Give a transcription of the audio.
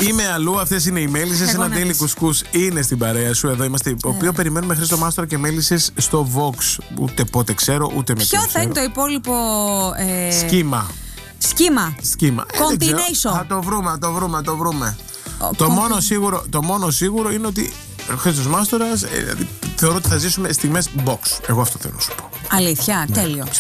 Είμαι αλλού, αυτές είναι οι Μέλισσες. Ένα Daily Κουσκούς είναι στην παρέα σου. Εδώ είμαστε. Το οποίο περιμένουμε Χρήστο Μάστορα και Μέλισσες στο Vox. Ούτε πότε ξέρω, ούτε με ποιο θα είναι το υπόλοιπο σχήμα. Σχήμα. Combination. Θα το βρούμε. Το μόνο σίγουρο είναι ότι ο Χρήστος Μάστορας θεωρώ ότι θα ζήσουμε στιγμές box. Εγώ αυτό θέλω να σου πω. Αλήθεια, τέλειο.